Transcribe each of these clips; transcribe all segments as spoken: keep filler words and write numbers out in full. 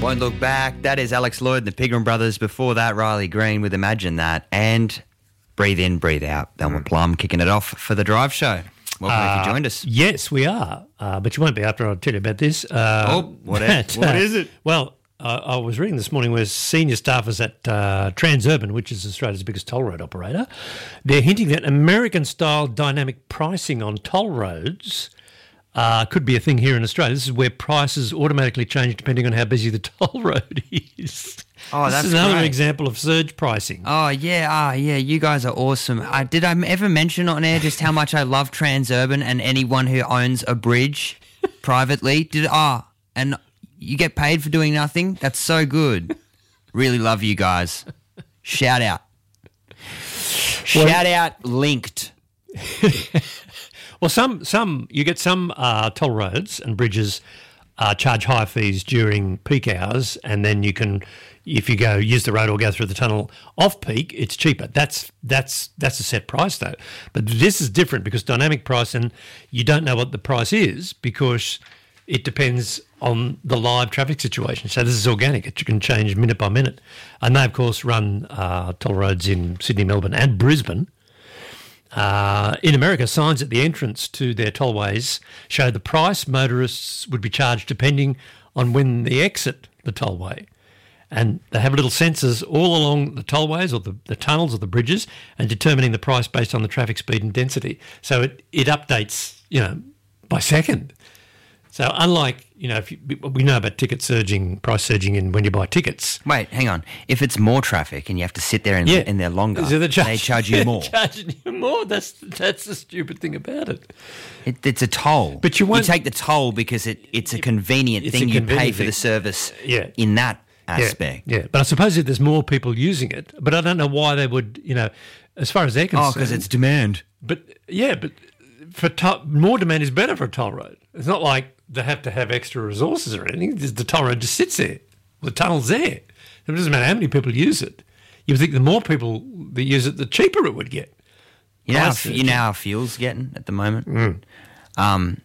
Won't Look Back. That is Alex Lloyd and the Pigram Brothers. Before that, Riley Green with Imagine That. And Breathe In, Breathe Out. Thelma Plum kicking it off for the Drive Show. Welcome uh, if you joined us. Yes, we are. Uh, but you won't be after I tell you about this. Uh, oh, what, is, what is it? Well, uh, I was reading this morning where senior staffers at uh, Transurban, which is Australia's biggest toll road operator, they're hinting that American-style dynamic pricing on toll roads Uh, could be a thing here in Australia. This is where prices automatically change depending on how busy the toll road is. Oh, this that's is another great. example of surge pricing. Oh, yeah. Ah, yeah. You guys are awesome. Uh, did I ever mention on air just how much I love Transurban and anyone who owns a bridge privately? Did Ah, and you get paid for doing nothing? That's so good. Really love you guys. Shout out. Shout well, out linked. Well, some some you get some uh, toll roads and bridges uh, charge high fees during peak hours, and then you can, if you go use the road or go through the tunnel off peak, it's cheaper. That's that's that's a set price though. But this is different because dynamic pricing, you don't know what the price is because it depends on the live traffic situation. So this is organic; it can change minute by minute. And they of course run uh, toll roads in Sydney, Melbourne, and Brisbane. Uh, in America, signs at the entrance to their tollways show the price motorists would be charged depending on when they exit the tollway. And they have little sensors all along the tollways or the, the tunnels or the bridges and determining the price based on the traffic speed and density. So it, it updates, you know, by second. So unlike, you know, if you, we know about ticket surging, price surging in when you buy tickets. Wait, hang on. If it's more traffic and you have to sit there in, yeah. in there longer, so they charge, they charge you more. Charging you more. That's that's the stupid thing about it. it it's a toll. But you won't you take the toll because it, it's a convenient it's thing. A you convenient pay for thing. the service yeah. in that aspect. Yeah, yeah, but I suppose if there's more people using it, but I don't know why they would, you know, as far as they're concerned. Oh, because it's demand. But, yeah, but for to- more demand is better for a toll road. It's not like they have to have extra resources or anything. The toll road just sits there. The tunnel's there. It doesn't matter how many people use it. You would think the more people that use it, the cheaper it would get. You know, how, you know how fuel's getting at the moment? Mm. Um,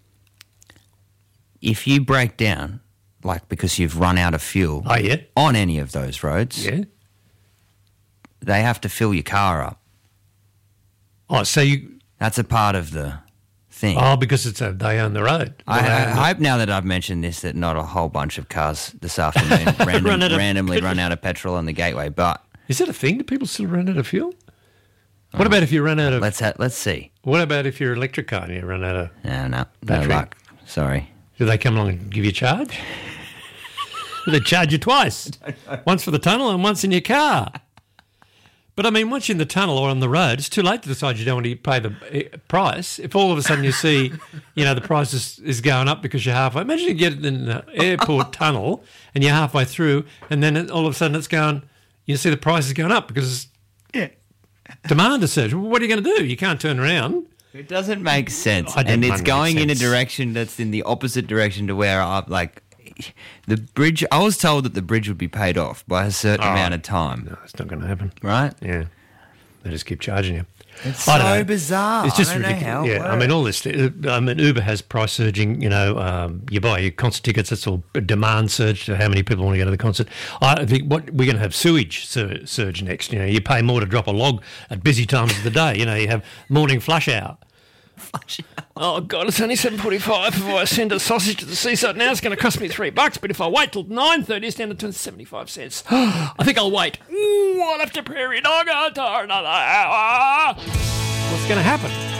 if you break down, like because you've run out of fuel oh, yeah? on any of those roads, yeah. they have to fill your car up. Oh, so you... That's a part of the thing. Oh, because it's a, they own the road. I, Well, I, they own I hope now that I've mentioned this that not a whole bunch of cars this afternoon random, Run out of randomly petrol. run out of petrol on the gateway. But Is that a thing? Do people still run out of fuel? What about if you run out of... let's ha- let's see. What about if you're an electric car and you run out of... No, no, no Battery. luck. Sorry. Do they come along and give you a charge? Do they charge you twice? Once for the tunnel and once in your car. But, I mean, once you're in the tunnel or on the road, it's too late to decide you don't want to pay the uh, price. If all of a sudden you see, you know, the price is, is going up because you're halfway. Imagine you get in the airport tunnel and you're halfway through and then it, all of a sudden it's going, you see the price is going up because Yeah. demand is surging. Well, what are you going to do? You can't turn around. It doesn't make sense. I don't And it's find it going makes in a sense. direction that's in the opposite direction to where I like the bridge. I was told that the bridge would be paid off by a certain Oh. amount of time, No, it's not going to happen. right? Yeah. They just keep charging you. It's I don't so know. bizarre. It's just I don't know ridiculous. how it Yeah, I mean, all this. I mean, Uber has price surging. You know, um, you buy your concert tickets. That's all demand surge to how many people want to go to the concert. I think what we're going to have sewage sur- surge next. You know, you pay more to drop a log at busy times of the day. You know, you have morning flush hour. Flush out. Oh God, it's only seven forty-five. If I send a sausage to the seaside now, it's going to cost me three bucks. But if I wait till nine thirty, it's down to seventy-five cents. I think I'll wait. Ooh, I'll have to prairie dog another hour. What's going to happen?